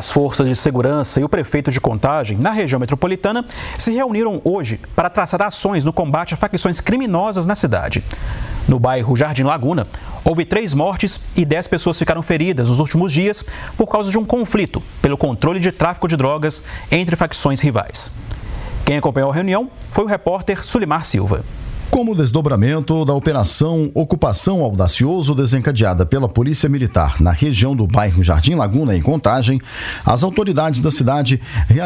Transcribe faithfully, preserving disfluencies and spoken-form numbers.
As forças de segurança e o prefeito de Contagem, na região metropolitana, se reuniram hoje para traçar ações no combate a facções criminosas na cidade. No bairro Jardim Laguna, houve três mortes e dez pessoas ficaram feridas nos últimos dias por causa de um conflito pelo controle de tráfico de drogas entre facções rivais. Quem acompanhou a reunião foi o repórter Sulimar Silva. Como desdobramento da operação Ocupação Audacioso desencadeada pela Polícia Militar na região do bairro Jardim Laguna, em Contagem, as autoridades da cidade realizaram